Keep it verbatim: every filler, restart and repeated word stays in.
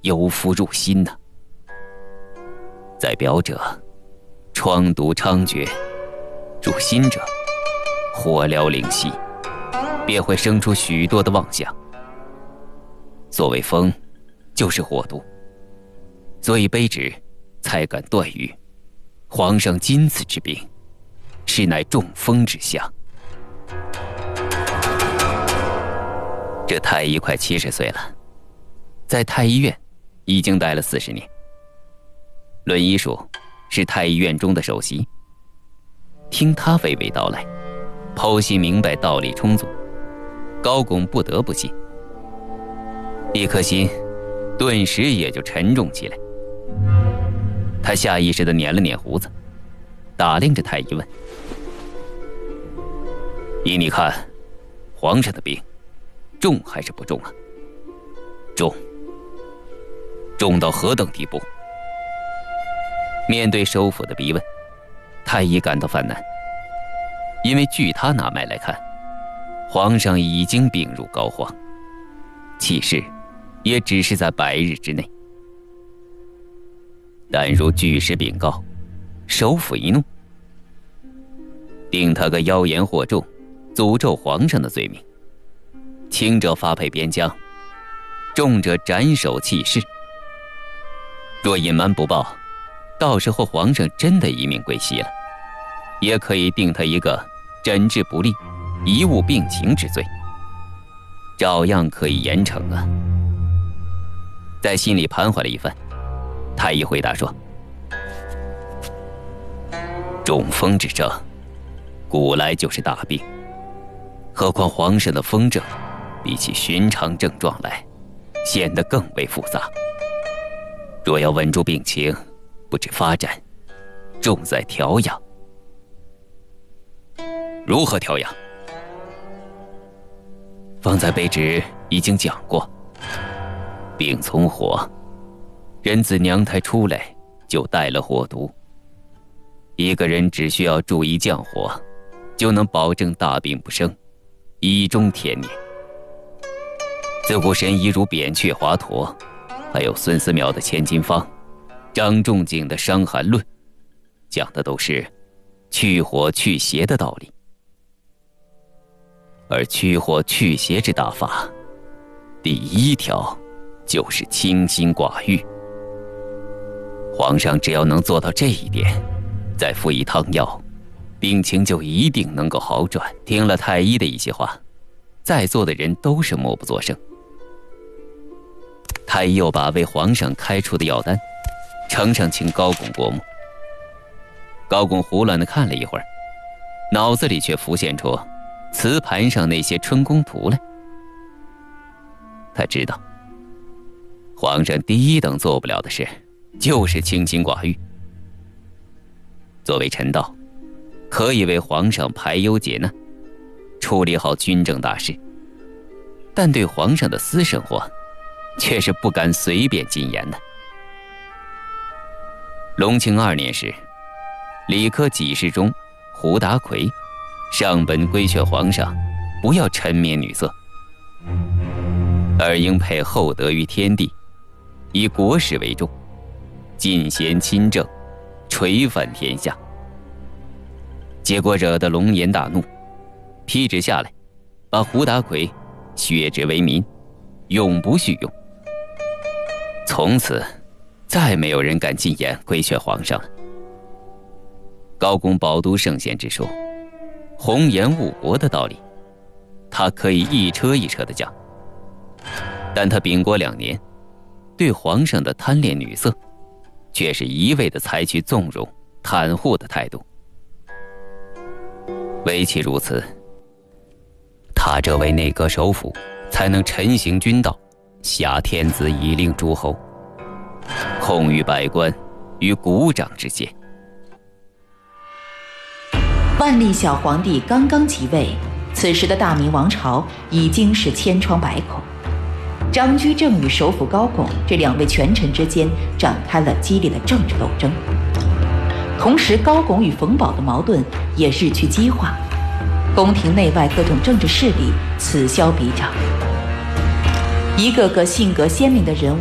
由腹入心呢、啊。在表者，疮毒猖獗；入心者，火燎灵犀，便会生出许多的妄想。所谓风，就是火毒，所以卑职才敢断语，皇上今次之病，实乃中风之象。这太医快七十岁了，在太医院已经待了四十年。论医术，是太医院中的首席。听他娓娓道来，剖析明白，道理充足，高拱不得不信。一颗心顿时也就沉重起来。他下意识地捻了捻胡子，打量着太医问：“依你看，皇上的病重还是不重啊？”“重。重到何等地步？”面对首辅的逼问，太医感到犯难，因为据他拿脉来看，皇上已经病入膏肓，气势也只是在百日之内。但如据实禀告，首辅一怒，定他个妖言惑众、诅咒皇上的罪名，轻者发配边疆，重者斩首弃市。若隐瞒不报，到时候皇上真的一命归西了，也可以定他一个诊治不力、贻误病情之罪，照样可以严惩啊。在心里盘桓了一番，太医回答说：“中风之症，古来就是大病，何况皇上的风症，比起寻常症状来，显得更为复杂。若要稳住病情，不止发展，重在调养。”“如何调养？”“方才卑职已经讲过，病从火，人自娘胎出来就带了火毒。一个人只需要注意降火，就能保证大病不生，以终天年。自古神医如扁鹊、华佗，还有孙思邈的千金方、张仲景的伤寒论，讲的都是去火去邪的道理。而去火去邪之大法，第一条就是清心寡欲。皇上只要能做到这一点，再服以汤药，病情就一定能够好转。”听了太医的一些话，在座的人都是默不作声。太医又把为皇上开出的药单呈上请高拱过目。高拱胡乱地看了一会儿，脑子里却浮现出瓷盘上那些春宫图来。他知道，皇上第一等做不了的事，就是清心寡欲。作为臣道，可以为皇上排忧解难，处理好军政大事，但对皇上的私生活，却是不敢随便进言的。隆庆二年时，理科给事中胡达奎上本规劝皇上不要沉湎女色，而应配厚德于天地，以国事为重，尽贤亲政，垂范天下。结果惹得龙颜大怒，批旨下来，把胡达奎削职为民，永不叙用。从此再没有人敢进言规劝皇上了。高拱饱读圣贤之书，红颜误国的道理，他可以一车一车地讲，但他秉国两年，对皇上的贪恋女色，却是一味地采取纵容袒护的态度。唯其如此，他这位内阁首辅才能陈行君道，挟天子以令诸侯，控御百官于股掌之间。 万历小皇帝刚刚即位，此时的大明王朝已经是千疮百孔。张居正与首辅高拱这两位权臣之间展开了激烈的政治斗争，同时高拱与冯保的矛盾也日趋激化，宫廷内外各种政治势力此消彼长，一个个性格鲜明的人物